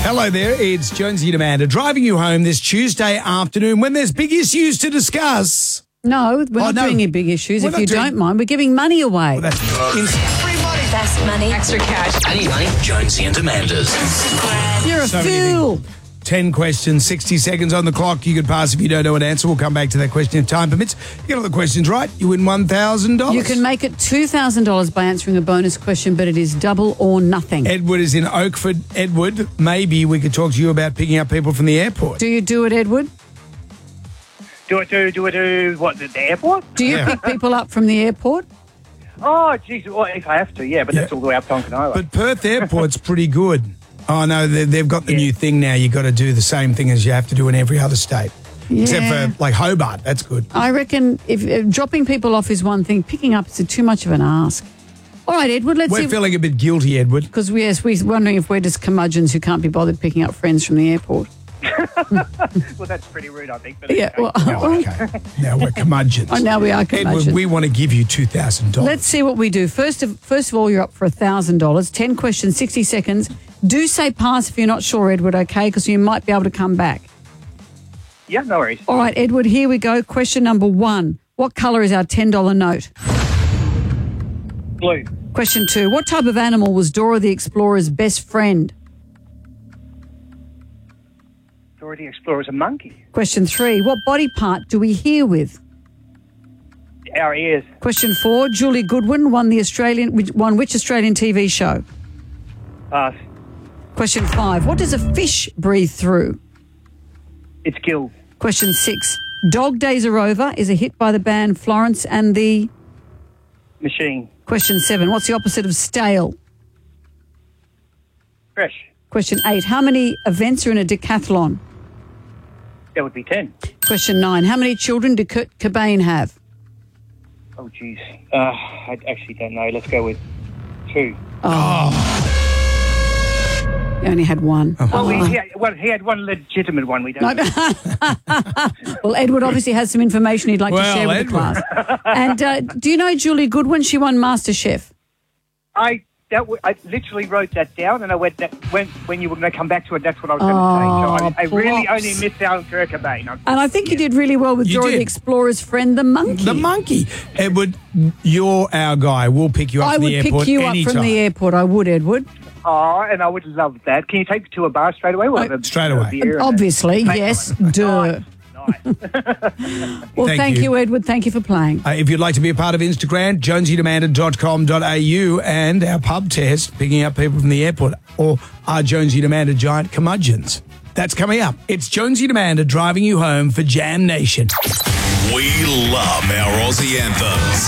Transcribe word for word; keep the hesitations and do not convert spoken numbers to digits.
Hello there, it's Jonesy and Amanda driving you home this Tuesday afternoon when there's big issues to discuss. No, we're Oh, not no. doing any big issues. We're If not you doing- don't mind, we're giving money away. Well, that's Free money. Fast money. Extra cash. I need money. Jonesy and Amanda's. You're a so many fool. ten questions, sixty seconds on the clock. You could pass if you don't know an answer. We'll come back to that question if time permits. You get all the questions right, you win one thousand dollars. You can make it two thousand dollars by answering a bonus question, but it is double or nothing. Edward is in Oakford. Edward, maybe we could talk to you about picking up people from the airport. Do you do it, Edward? Do it, do, do it, do what, the, the airport? Do you Yeah. pick people up from the airport? Oh, geez, well, if I have to, yeah, but Yeah. that's all the way up Tonkinova. But Perth Airport's pretty good. Oh, no, they, they've got the Yeah. new thing now. You've got to do the same thing as you have to do in every other state. Except Yeah. for, like, Hobart. That's good. I reckon if, if dropping people off is one thing, picking up is too much of an ask. All right, Edward, let's We're see. feeling a bit guilty, Edward. Because we, yes, we're wondering if we're just curmudgeons who can't be bothered picking up friends from the airport. Well, that's pretty rude, I think. But Yeah, okay. well, Oh, okay. Now we're curmudgeons. Oh, now we are Edward, curmudgeons. we want to give you two thousand dollars. Let's see what we do. First of first of all, you're up for one thousand dollars. ten questions, sixty seconds. Do say pass if you're not sure, Edward, okay? Because you might be able to come back. Yeah, no worries. All right, Edward, here we go. Question number one. What colour is our ten dollar note? Blue. Question two. What type of animal was Dora the Explorer's best friend? Dora the Explorer's a monkey. Question three. What body part do we hear with? Our ears. Question four. Julie Goodwin won the Australian which- won which Australian T V show? Pass. Question five. What does a fish breathe through? It's gills. Question six. Dog Days Are Over is a hit by the band Florence and the... Machine. Question seven. What's the opposite of stale? Fresh. Question eight. How many events are in a decathlon? That would be ten. Question nine. How many children did Kurt Cobain have? Oh, geez. Uh, I actually don't know. Let's go with two. He only had one. Well, he, he, had, well, he had one legitimate one. We don't know. Well, Edward obviously has some information he'd like Well, to share with Edward. the class. And uh, do you know Julie Goodwin? She won MasterChef. I that w- I literally wrote that down, and I went that when when you were going to come back to it, that's what I was going Oh, to say. So I, I really props. only missed out on Kurt Cobain. I'm- And I think you did really well with You Dora did. the Explorer's friend, the monkey. The monkey. Edward, you're our guy. We'll pick you up I from would the airport pick you up anytime. from the airport. I would, Edward. Oh, and I would love that. Can you take me to a bar straight away? We'll have a- Straight a away. beer and a- Obviously, yes. Duh. Nice. Nice. Well, Thank thank, you. you. Edward. Thank you for playing. Uh, if you'd like to be a part of Instagram, jonesy and amanda dot com dot a u and our pub test, picking up people from the airport, or are Jonesy and Amanda giant curmudgeons? That's coming up. It's Jonesy and Amanda driving you home for Jam Nation. We love our Aussie anthems.